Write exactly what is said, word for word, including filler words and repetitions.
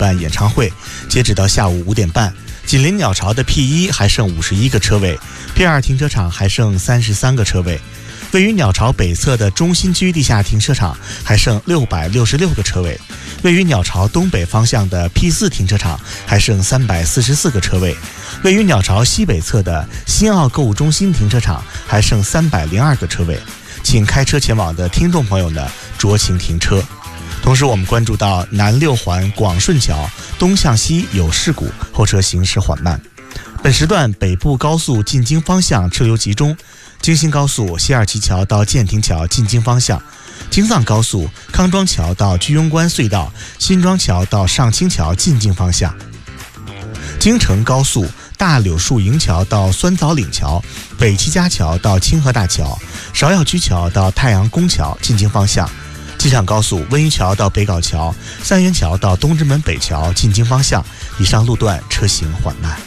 办演唱会，截止到下午五点半。紧邻鸟巢的 P 一 还剩五十一个车位 ，P 二 停车场还剩三十三个车位。位于鸟巢北侧的中心区地下停车场还剩六百六十六个车位，位于鸟巢东北方向的 P 四 停车场还剩三百四十四个车位，位于鸟巢西北侧的新奥购物中心停车场还剩三百零二个车位。请开车前往的听众朋友呢酌情停车。同时我们关注到南六环广顺桥东向西有事故，后车行驶缓慢。本时段北部高速进京方向车流集中，京新高速西二旗桥到建亭桥进京方向，京藏高速康庄桥到居庸关隧道新庄桥到上清桥进京方向，京承高速大柳树营桥到酸枣岭桥，北七家桥到清河大桥，芍药居桥到太阳宫桥进京方向，机场高速温榆桥到北碏桥、三元桥到东直门北桥进京方向，以上路段车行缓慢。